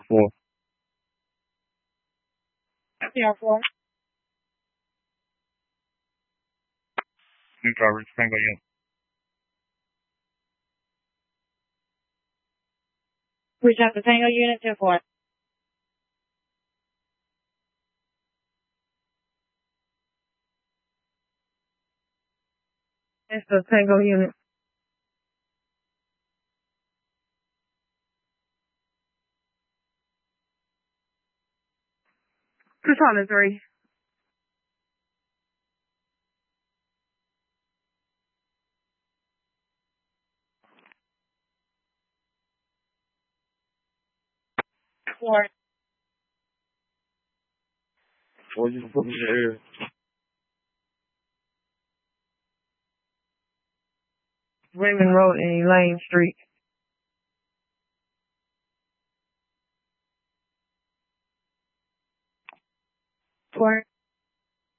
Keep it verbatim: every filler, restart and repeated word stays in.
Four. Yeah, four. New coverage, Tango Unit. Reach out to Tango Unit ten four. It's the Tango Unit. Two Charlie three. Four. Four, you can put me in the air. Raymond Road and Elaine Street. Four.